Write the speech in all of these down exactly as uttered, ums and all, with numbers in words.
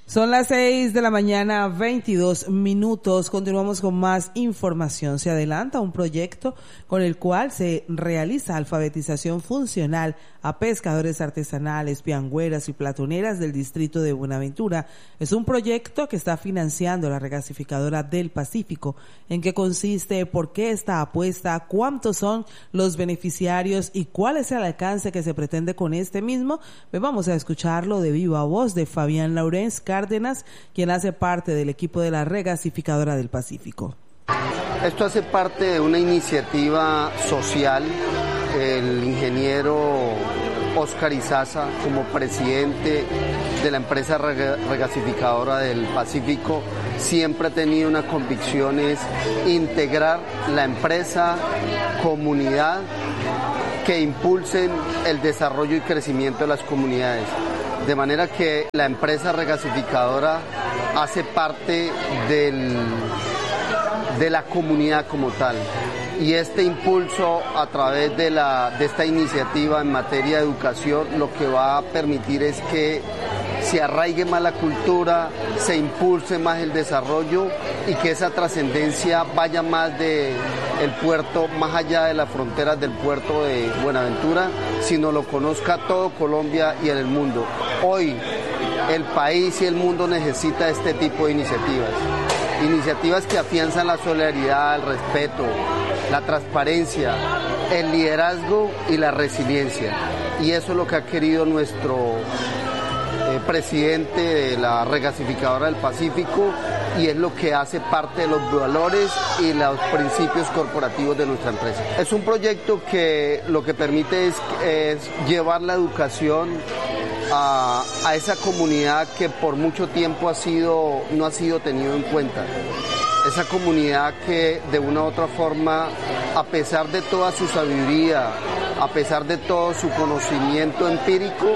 Son las seis de la mañana, veintidós minutos. Continuamos con más información. Se adelanta un proyecto con el cual se realiza alfabetización funcional a pescadores artesanales, piangüeras y platoneras del distrito de Buenaventura. Es un proyecto que está financiando la regasificadora del Pacífico. ¿En qué consiste? ¿Por qué esta apuesta? ¿Cuántos son los beneficiarios? ¿Y cuál es el alcance que se pretende con este mismo? Pues vamos a escucharlo de viva voz de Fabián Laurens Cárdenas, quien hace parte del equipo de la regasificadora del Pacífico. Esto hace parte de una iniciativa social. El ingeniero Oscar Izaza, como presidente de la empresa regasificadora del Pacífico, siempre ha tenido una convicción, es integrar la empresa, comunidad, que impulsen el desarrollo y crecimiento de las comunidades. De manera que la empresa regasificadora hace parte del, de la comunidad como tal. Y este impulso a través de, la, de esta iniciativa en materia de educación lo que va a permitir es que se arraigue más la cultura, se impulse más el desarrollo y que esa trascendencia vaya más de el puerto, más allá de las fronteras del puerto de Buenaventura, sino lo conozca todo Colombia y en el mundo. Hoy el país y el mundo necesita este tipo de iniciativas. Iniciativas que afianzan la solidaridad, el respeto, la transparencia, el liderazgo y la resiliencia. Y eso es lo que ha querido nuestro eh, presidente de la regasificadora del Pacífico y es lo que hace parte de los valores y los principios corporativos de nuestra empresa. Es un proyecto que lo que permite es, es llevar la educación A, a esa comunidad que por mucho tiempo ha sido, no ha sido tenido en cuenta. Esa comunidad que de una u otra forma, a pesar de toda su sabiduría, a pesar de todo su conocimiento empírico,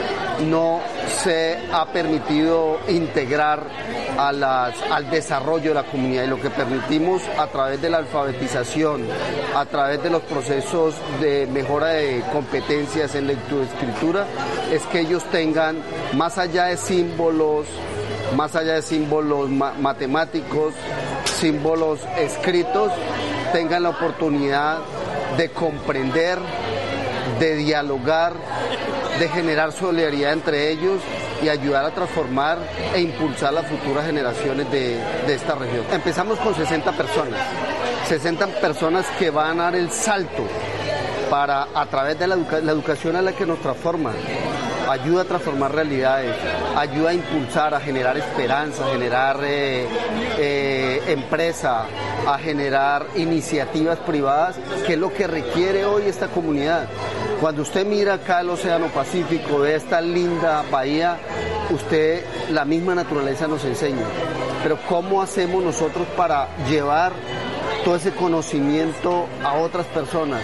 no se ha permitido integrar a las, al desarrollo de la comunidad, y lo que permitimos a través de la alfabetización, a través de los procesos de mejora de competencias en lectura y escritura, es que ellos tengan, más allá de símbolos, más allá de símbolos ma- matemáticos, símbolos escritos, tengan la oportunidad de comprender, de dialogar, de generar solidaridad entre ellos y ayudar a transformar e impulsar las futuras generaciones de, de esta región. Empezamos con sesenta personas, sesenta personas que van a dar el salto para, a través de la, educa- la educación a la que nos transforma, ayuda a transformar realidades, ayuda a impulsar, a generar esperanza, a generar eh, eh, empresa, a generar iniciativas privadas, que es lo que requiere hoy esta comunidad. Cuando usted mira acá el Océano Pacífico, ve esta linda bahía, usted, la misma naturaleza nos enseña. Pero ¿cómo hacemos nosotros para llevar todo ese conocimiento a otras personas,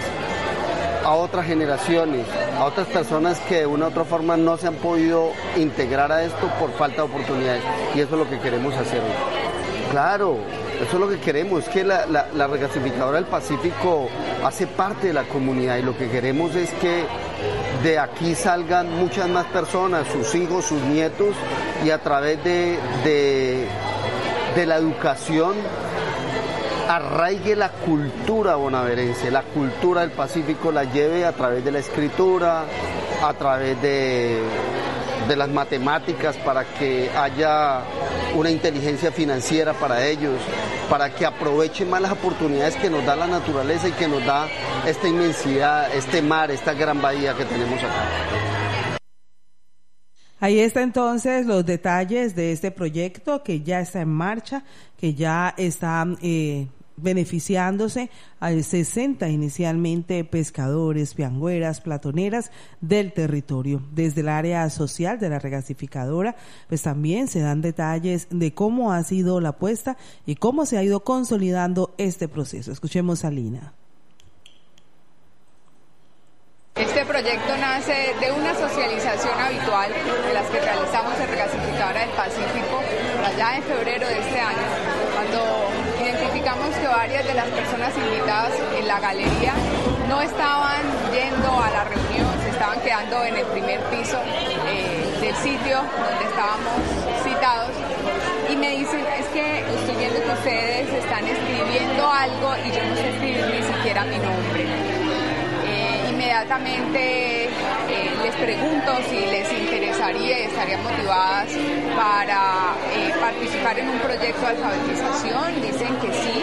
a otras generaciones, a otras personas que de una u otra forma no se han podido integrar a esto por falta de oportunidades? Y eso es lo que queremos hacer hoy. Claro, eso es lo que queremos, es que la, la, la regasificadora del Pacífico hace parte de la comunidad y lo que queremos es que de aquí salgan muchas más personas, sus hijos, sus nietos, y a través de, de, de la educación arraigue la cultura bonaerense, la cultura del Pacífico, la lleve a través de la escritura, a través de, de las matemáticas, para que haya una inteligencia financiera para ellos, para que aprovechen más las oportunidades que nos da la naturaleza y que nos da esta inmensidad, este mar, esta gran bahía que tenemos acá. Ahí está entonces los detalles de este proyecto que ya está en marcha, que ya está eh, beneficiándose a sesenta inicialmente pescadores, piangüeras, platoneras del territorio. Desde el área social de la regasificadora, pues también se dan detalles de cómo ha sido la apuesta y cómo se ha ido consolidando este proceso. Escuchemos a Lina. Este proyecto nace de una socialización habitual de las que realizamos en Regasificadora del Pacífico allá en febrero de este año, cuando identificamos que varias de las personas invitadas en la galería no estaban yendo a la reunión, se estaban quedando en el primer piso eh, del sitio donde estábamos citados y me dicen, es que estoy viendo que ustedes están escribiendo algo y yo no sé escribir ni siquiera mi nombre. Eh, inmediatamente eh, les pregunto si les interesaría y estarían motivadas para eh, participar en un proyecto de alfabetización. Dicen que sí.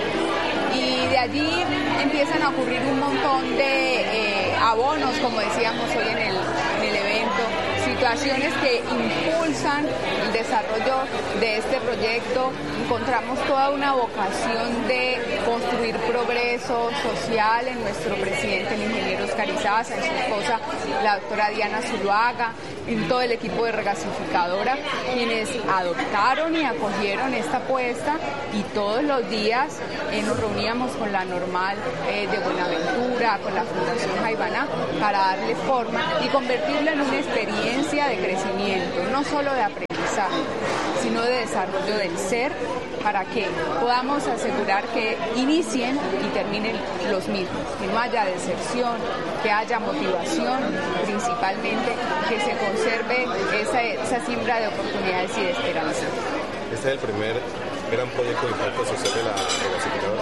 Y de allí empiezan a ocurrir un montón de eh, abonos, como decíamos hoy en el, en el evento, situaciones que impulsan el desarrollo de este proyecto. Encontramos toda una vocación de construir progreso social en nuestro presidente, el ingeniero Oscar Izaza, en su esposa, la doctora Diana Zuluaga, en todo el equipo de Regasificadora, quienes adoptaron y acogieron esta apuesta, y todos los días eh, nos reuníamos con la Normal eh, de Buenaventura, con la Fundación Jaibaná, para darle forma y convertirla en una experiencia de crecimiento, no solo de aprendizaje, sino de desarrollo del ser, para que podamos asegurar que inicien y terminen los mismos, que no haya deserción, que haya motivación, principalmente que se conserve esa, esa siembra de oportunidades y de esperanza. Este es el primer gran proyecto de impacto social de la regasificadora.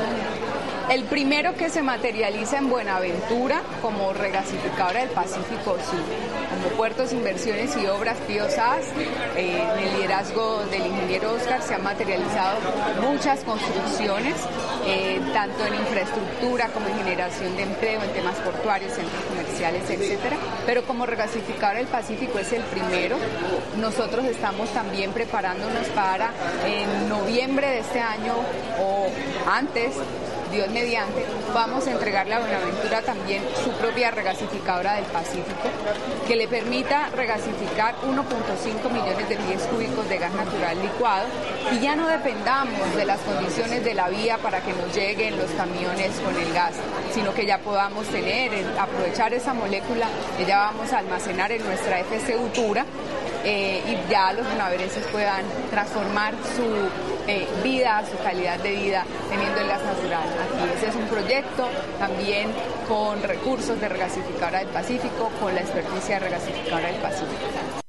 El primero que se materializa en Buenaventura como regasificadora del Pacífico, sí. Como Puertos, Inversiones y Obras Pío Sas, eh, en el liderazgo del ingeniero Oscar se han materializado muchas construcciones, eh, tanto en infraestructura como en generación de empleo, en temas portuarios, centros comerciales, etcétera. Pero como regasificadora del Pacífico es el primero. Nosotros estamos también preparándonos para en noviembre de este año o antes, Dios mediante, vamos a entregarle a Buenaventura también su propia regasificadora del Pacífico, que le permita regasificar uno punto cinco millones de pies cúbicos de gas natural licuado, y ya no dependamos de las condiciones de la vía para que nos lleguen los camiones con el gas, sino que ya podamos tener, aprovechar esa molécula que ya vamos a almacenar en nuestra F C U Tura, eh, y ya los bonaverenses puedan transformar su Eh, vida, su calidad de vida, teniendo el gas natural aquí. Ese es un proyecto también con recursos de regasificadora del Pacífico, con la experticia de regasificadora del Pacífico.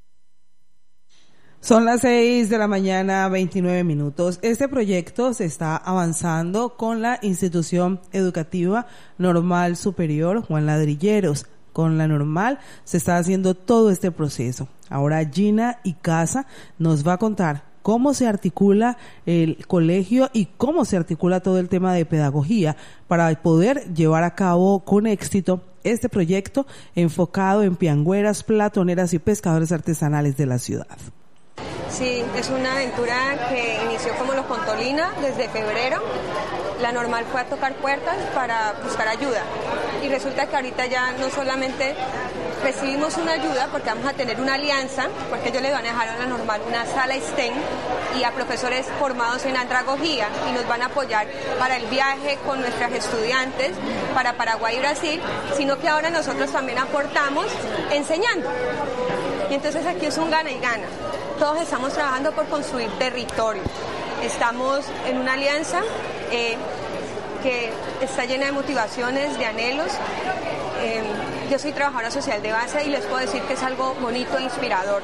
Son las seis de la mañana, veintinueve minutos. Este proyecto se está avanzando con la institución educativa Normal Superior Juan Ladrilleros. Con la Normal se está haciendo todo este proceso. Ahora Gina Icaza nos va a contar cómo se articula el colegio y cómo se articula todo el tema de pedagogía para poder llevar a cabo con éxito este proyecto enfocado en piangüeras, platoneras y pescadores artesanales de la ciudad. Sí, es una aventura que inició, como lo contó Lina, desde febrero. La Normal fue a tocar puertas para buscar ayuda, y resulta que ahorita ya no solamente recibimos una ayuda, porque vamos a tener una alianza, porque ellos le van a dejar a la Normal una sala STEM y a profesores formados en andragogía, y nos van a apoyar para el viaje con nuestras estudiantes para Paraguay y Brasil, sino que ahora nosotros también aportamos enseñando. Y entonces aquí es un gana y gana. Todos estamos trabajando por construir territorio. Estamos en una alianza eh, que está llena de motivaciones, de anhelos. Eh, yo soy trabajadora social de base y les puedo decir que es algo bonito e inspirador.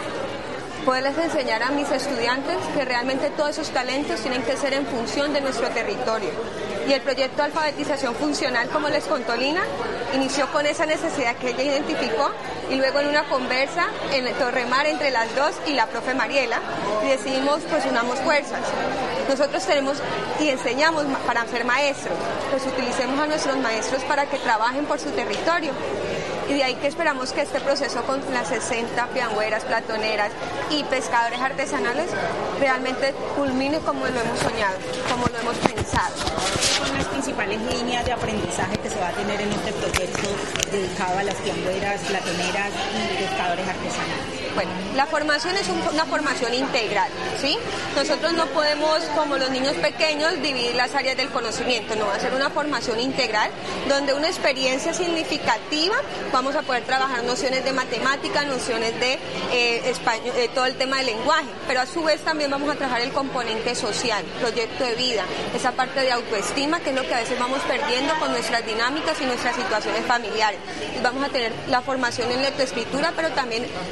Poderles enseñar a mis estudiantes que realmente todos esos talentos tienen que ser en función de nuestro territorio. Y el proyecto de alfabetización funcional, como les contó Lina, inició con esa necesidad que ella identificó, y luego en una conversa en Torremar entre las dos y la profe Mariela, y decidimos, pues unamos fuerzas. Nosotros tenemos y enseñamos para ser maestros, pues utilicemos a nuestros maestros para que trabajen por su territorio. Y de ahí que esperamos que este proceso con las sesenta piangüeras, platoneras y pescadores artesanales realmente culmine como lo hemos soñado, como lo hemos pensado. ¿Cuáles son las principales líneas de aprendizaje que se va a tener en este proyecto dedicado a las piangüeras, platoneras y pescadores artesanales? Bueno, la formación es un, una formación integral, ¿sí? Nosotros no podemos, como los niños pequeños, dividir las áreas del conocimiento, no, va a ser una formación integral, donde una experiencia significativa vamos a poder trabajar nociones de matemática, nociones de eh, español, eh, todo el tema del lenguaje, pero a su vez también vamos a trabajar el componente social, proyecto de vida, esa parte de autoestima, que es lo que a veces vamos perdiendo con nuestras dinámicas y nuestras situaciones familiares. Y vamos a tener la formación en lectoescritura, pero también la formación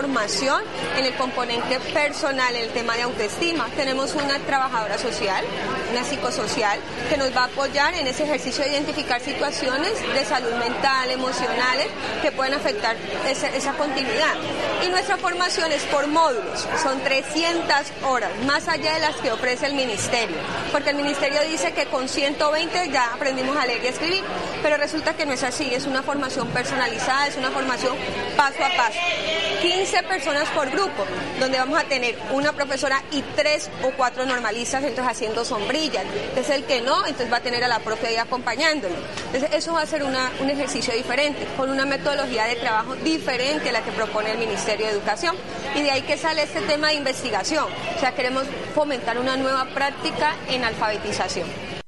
formación en el componente personal, en el tema de autoestima. Tenemos una trabajadora social, una psicosocial, que nos va a apoyar en ese ejercicio de identificar situaciones de salud mental, emocionales, que pueden afectar esa, esa continuidad. Y nuestra formación es por módulos, son trescientas horas, más allá de las que ofrece el Ministerio, porque el Ministerio dice que con ciento veinte ya aprendimos a leer y escribir, pero resulta que no es así, es una formación personalizada, es una formación paso a paso. quince personas por grupo, donde vamos a tener una profesora y tres o cuatro normalistas, entonces haciendo sombrillas. Entonces el que no, entonces va a tener a la propia ahí acompañándolo. Entonces eso va a ser una, un ejercicio diferente, con una metodología de trabajo diferente a la que propone el Ministerio de Educación. Y de ahí que sale este tema de investigación. O sea, queremos fomentar una nueva práctica en alfabetización.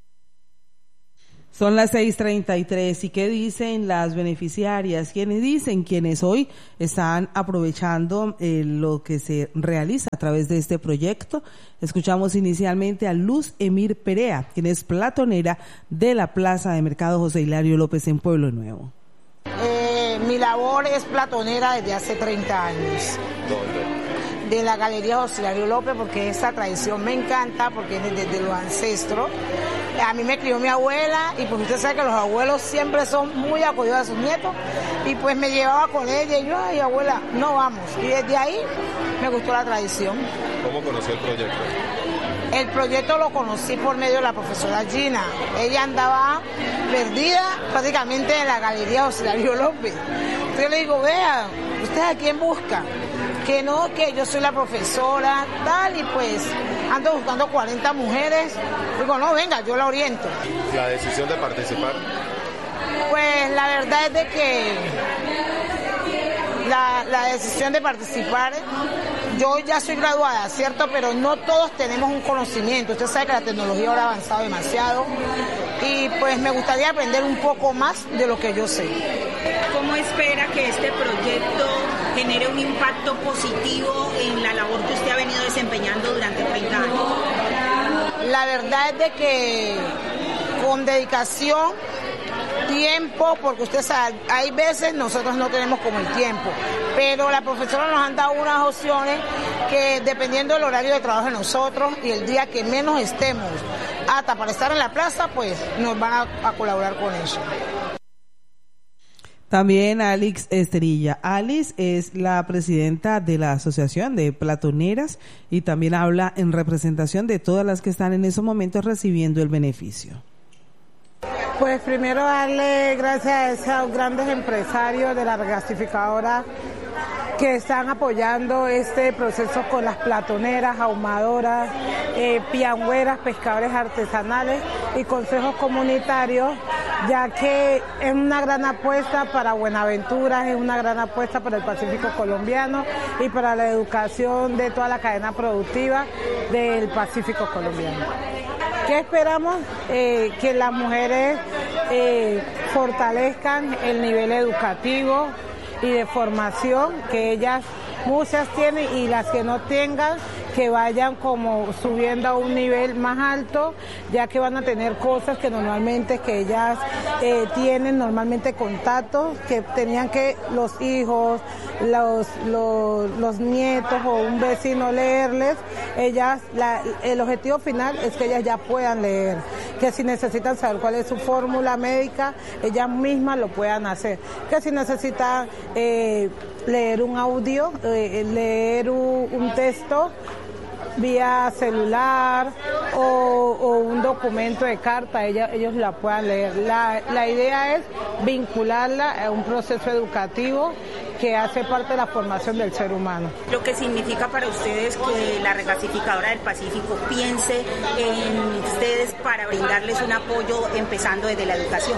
Son las seis treinta y tres. ¿Y qué dicen las beneficiarias? ¿Quiénes dicen? Quienes hoy están aprovechando eh, lo que se realiza a través de este proyecto. Escuchamos inicialmente a Luz Emir Perea, quien es platonera de la Plaza de Mercado José Hilario López en Pueblo Nuevo. Eh, mi labor es platonera desde hace treinta años. ¿Dónde? De la Galería José Hilario López, porque esa tradición me encanta, porque es desde, desde los ancestros. A mí me crió mi abuela y pues usted sabe que los abuelos siempre son muy acogidos a sus nietos y pues me llevaba con ella y yo, ay abuela, no vamos. Y desde ahí me gustó la tradición. ¿Cómo conoció el proyecto? El proyecto lo conocí por medio de la profesora Gina. Ella andaba perdida prácticamente en la Galería José Hilario López. Entonces yo le digo, vea, ¿usted a quién busca? Que no, que yo soy la profesora, tal, y pues ando buscando cuarenta mujeres. Digo, no, venga, yo la oriento. ¿La decisión de participar? Pues la verdad es de que la, la decisión de participar, yo ya soy graduada, ¿cierto? Pero no todos tenemos un conocimiento. Usted sabe que la tecnología ahora ha avanzado demasiado y pues me gustaría aprender un poco más de lo que yo sé. ¿Cómo espera que este proyecto genere un impacto positivo en la labor que usted ha venido desempeñando durante treinta años? La verdad es de que con dedicación, tiempo, porque usted sabe, hay veces nosotros no tenemos como el tiempo, pero la profesora nos han dado unas opciones que dependiendo del horario de trabajo de nosotros y el día que menos estemos hasta para estar en la plaza, pues nos van a, a colaborar con eso. También Alix Esterilla. Alice es la presidenta de la Asociación de Platoneras y también habla en representación de todas las que están en esos momentos recibiendo el beneficio. Pues primero darle gracias a esos grandes empresarios de la regasificadora que están apoyando este proceso con las platoneras, ahumadoras, eh, piangüeras, pescadores artesanales y consejos comunitarios, ya que es una gran apuesta para Buenaventura, es una gran apuesta para el Pacífico colombiano y para la educación de toda la cadena productiva del Pacífico colombiano. ¿Qué esperamos? Eh, que las mujeres eh, fortalezcan el nivel educativo y de formación que ellas muchas tienen y las que no tengan que vayan como subiendo a un nivel más alto, ya que van a tener cosas que normalmente que ellas eh, tienen normalmente contactos que tenían que los hijos, los, los, los nietos o un vecino leerles. Ellas, la, el objetivo final es que ellas ya puedan leer, que si necesitan saber cuál es su fórmula médica, ellas mismas lo puedan hacer, que si necesitan eh, leer un audio, eh, leer un, un texto vía celular o, o un documento de carta, ella, ellos la puedan leer. La, la idea es vincularla a un proceso educativo que hace parte de la formación del ser humano. Lo que significa para ustedes que la regasificadora del Pacífico piense en ustedes para brindarles un apoyo empezando desde la educación.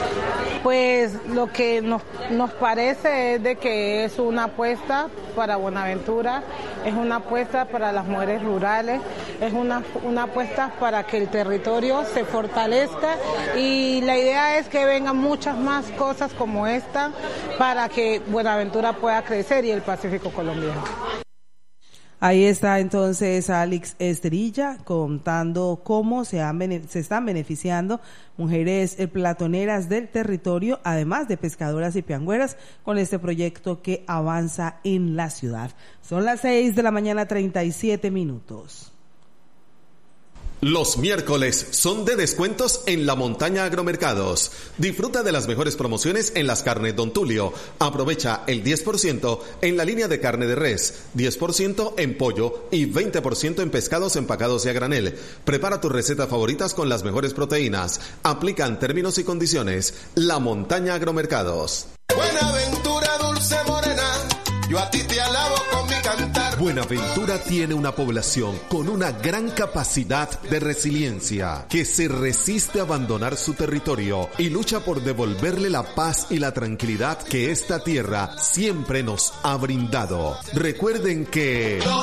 Pues lo que nos, nos parece es de que es una apuesta para Buenaventura, es una apuesta para las mujeres rurales, es una, una apuesta para que el territorio se fortalezca y la idea es que vengan muchas más cosas como esta para que Buenaventura pueda crecer y el Pacífico colombiano. Ahí está entonces Alex Estrella contando cómo se, han, se están beneficiando mujeres platoneras del territorio, además de pescadoras y piangüeras, con este proyecto que avanza en la ciudad. Son las seis de la mañana, treinta y siete minutos. Los miércoles son de descuentos en La Montaña Agromercados. Disfruta de las mejores promociones en las carnes Don Tulio. Aprovecha el diez por ciento en la línea de carne de res, diez por ciento en pollo y veinte por ciento en pescados empacados y a granel. Prepara tus recetas favoritas con las mejores proteínas. Aplican términos y condiciones. La Montaña Agromercados. Buenaventura, dulce morena, yo a ti te alabo con mi cantar. Buenaventura tiene una población con una gran capacidad de resiliencia, que se resiste a abandonar su territorio y lucha por devolverle la paz y la tranquilidad que esta tierra siempre nos ha brindado. Recuerden que...